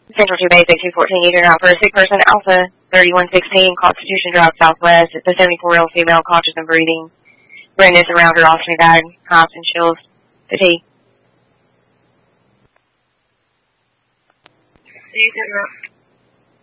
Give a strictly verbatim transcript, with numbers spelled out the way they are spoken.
Central two Basic two fourteen, you out for a sick person, Alpha thirty-one sixteen, Constitution Drive Southwest. It's a seventy-four-year-old female, conscious and breathing. Redness around her, ostomy bag, coughs and chills. Fatigue. You can